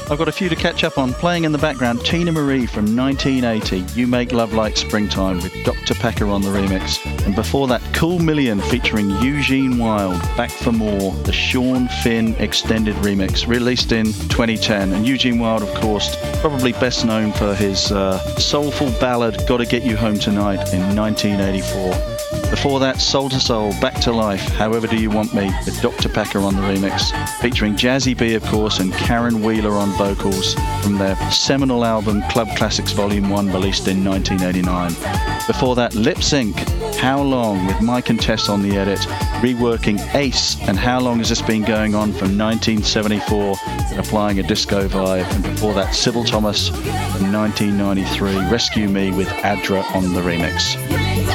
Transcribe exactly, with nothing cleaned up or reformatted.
I've got a few to catch up on. Playing in the background, Tina Marie from nineteen eighty, You Make Love Like Springtime, with Doctor Packer on the remix. And before that, Cool Million featuring Eugene Wilde, Back for More, the Sean Finn extended remix, released in twenty ten. And Eugene Wilde, of course, probably best known for his uh, soulful ballad, Gotta Get You Home Tonight, in nineteen eighty-four. Before that, Soul to Soul, Back to Life, However Do You Want Me, with Doctor Packer on the remix, featuring Jazzy B, of course, and Karen Wheeler on vocals, from their seminal album Club Classics Volume one, released in nineteen eighty-nine. Before that, Lip Sync, How Long, with Mike and Tess on the edit, reworking Ace, and How Long Has This Been Going On, from nineteen seventy-four, and applying a disco vibe. And before that, Sybil Thomas from nineteen ninety-three, Rescue Me, with Adra on the remix.